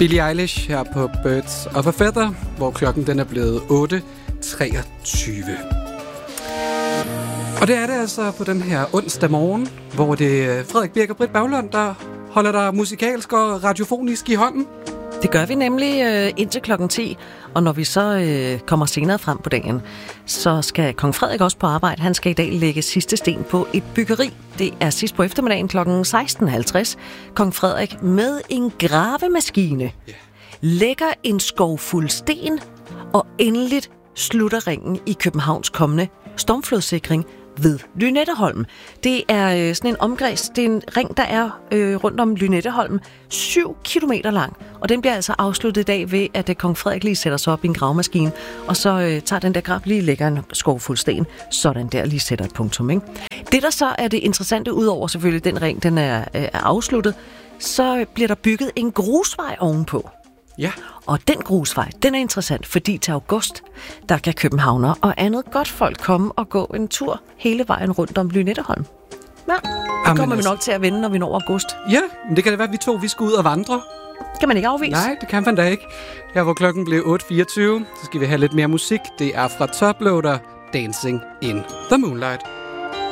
Billie Eilish her på Birds of a Feather, hvor klokken den er blevet 8.23. Og det er det altså på den her onsdag morgen, hvor det er Frederik Birk og Britt Baglund, der holder dig musikalsk og radiofonisk i hånden. Det gør vi nemlig indtil klokken 10, og når vi så kommer senere frem på dagen, så skal kong Frederik også på arbejde. Han skal i dag lægge sidste sten på et byggeri. Det er sidst på eftermiddagen klokken 16.50. Kong Frederik med en gravemaskine lægger en skov fuld sten, og endeligt slutter ringen i Københavns kommende stormflodssikring ved Lynetteholm. Det er sådan en omkreds, det er en ring, der er rundt om Lynetteholm, 7 kilometer lang, og den bliver altså afsluttet i dag ved, at kong Frederik lige sætter sig op i en gravemaskine, og så tager den der grav lige lægger en skovfuld sten, sådan der lige sætter et punktum, ikke? Det der så er det interessante, udover selvfølgelig den ring, den er afsluttet, så bliver der bygget en grusvej ovenpå. Ja. Og den grusvej, den er interessant, fordi til august, der kan københavnere og andet godt folk komme og gå en tur hele vejen rundt om Lynetteholm. Ja, det kommer vi nok til at vende, når vi når august. Ja, men det kan det være, at vi skal ud og vandre. Kan man ikke afvise? Nej, det kan man da ikke. Her hvor klokken blev 8.24, så skal vi have lidt mere musik. Det er fra Toploader, Dancing in the Moonlight.